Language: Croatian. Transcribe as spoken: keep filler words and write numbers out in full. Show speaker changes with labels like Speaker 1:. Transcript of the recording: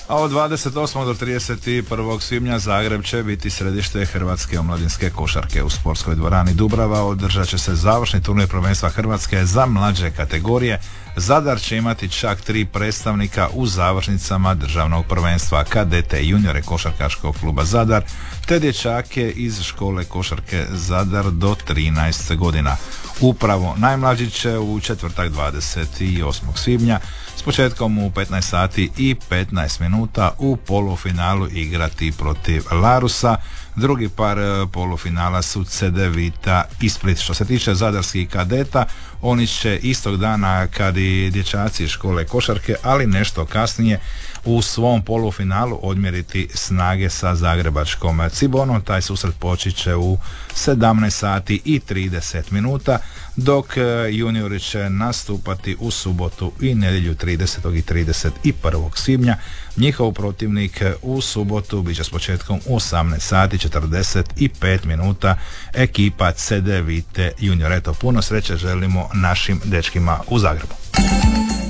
Speaker 1: A od dvadeset osmog do trideset prvog svibnja Zagreb će biti središte hrvatske omladinske košarke. U sportskoj dvorani Dubrava održat će se završni turnir prvenstva Hrvatske za mlađe kategorije. Zadar će imati čak tri predstavnika u završnicama državnog prvenstva, kadete i juniore košarkaškog kluba Zadar, te dječake iz škole košarke Zadar do trinaest godina. Upravo najmlađi će u četvrtak dvadeset osmog svibnja s početkom u petnaest sati i petnaest minuta u polufinalu igrati protiv Larusa. Drugi par polufinala su C D Vita i Split. Što se tiče zadarskih kadeta, oni će istog dana kad i dječaci iz škole košarke, ali nešto kasnije u svom polufinalu odmjeriti snage sa zagrebačkom Cibonom. Taj susret počet će u sedamnaest sati i trideset minuta, dok juniori će nastupati u subotu i nedjelju tridesetog i trideset prvog svibnja. Njihov protivnik u subotu bit će s početkom u osamnaest sati i četrdeset pet minuta ekipa C D Vite junior. Eto, puno sreće želimo našim dečkima u Zagrebu.